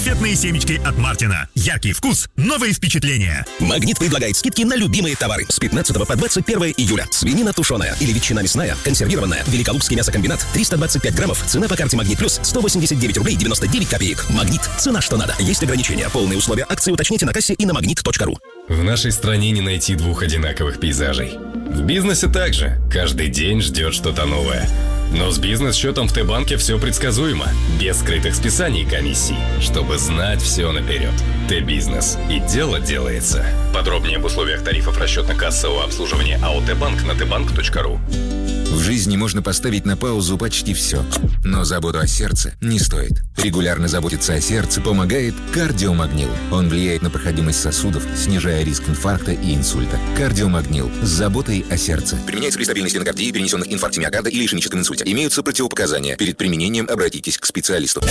Разноцветные семечки от Мартина. Яркий вкус, новые впечатления. Магнит предлагает скидки на любимые товары. С 15 по 21 июля. Свинина тушеная или ветчина мясная, консервированная. Великолукский мясокомбинат. 325 граммов. Цена по карте Магнит Плюс 189 рублей 99 копеек. Магнит. Цена что надо. Есть ограничения. Полные условия акции уточните на кассе и на magnet.ru. В нашей стране не найти двух одинаковых пейзажей. В бизнесе также. Каждый день ждет что-то новое. Но с бизнес-счетом в Т-банке все предсказуемо. Без скрытых списаний и комиссий. Чтобы знать все наперед. Т-бизнес. И дело делается. Подробнее об условиях тарифов расчетно-кассового обслуживания АО Т-банк на tbank.ru. В жизни можно поставить на паузу почти все. Но заботу о сердце не стоит. Регулярно заботиться о сердце помогает Кардиомагнил. Он влияет на проходимость сосудов, снижая риск инфаркта и инсульта. Кардиомагнил. С заботой о сердце. Применяется при стабильной стенокардии, перенесенных инфаркте миокарда или ишемическом инсульте. Имеются противопоказания. Перед применением обратитесь к специалисту.